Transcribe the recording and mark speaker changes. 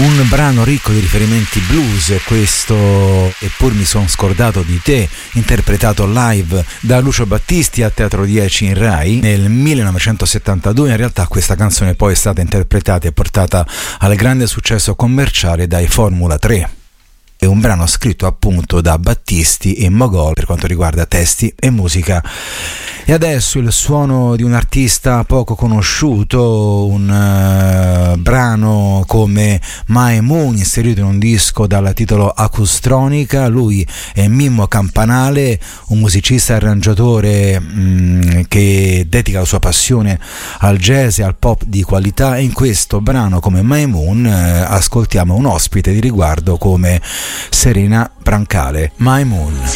Speaker 1: Un brano ricco di riferimenti blues, questo Eppur mi son scordato di te, interpretato live da Lucio Battisti a Teatro 10 in Rai nel 1972. In realtà questa canzone poi è stata interpretata e portata al grande successo commerciale dai Formula 3. È un brano scritto appunto da Battisti e Mogol per quanto riguarda testi e musica. E adesso il suono di un artista poco conosciuto, un brano come My Moon, inserito in un disco dal titolo Acustronica. Lui è Mimmo Campanale, un musicista e arrangiatore che dedica la sua passione al jazz e al pop di qualità, e in questo brano come My Moon ascoltiamo un ospite di riguardo come Serena Brancale. My Moon.